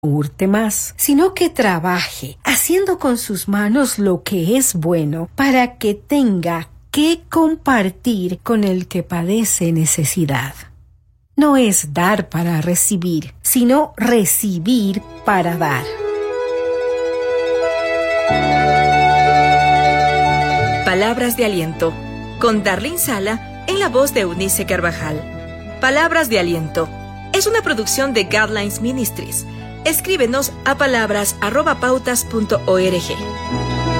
hurte más, sino que trabaje, haciendo con sus manos lo que es bueno, para que tenga que compartir con el que padece necesidad. No es dar para recibir, sino recibir para dar. Palabras de aliento, con Darlene Sala en la voz de Eunice Carvajal. Palabras de aliento es una producción de Guidelines Ministries. Escríbenos a palabras@pautas.org.